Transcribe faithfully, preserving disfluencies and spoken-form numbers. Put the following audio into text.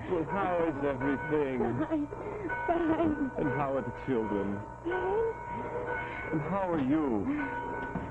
Well, how is everything? Fine. Fine. And how are the children? Fine. And how are you?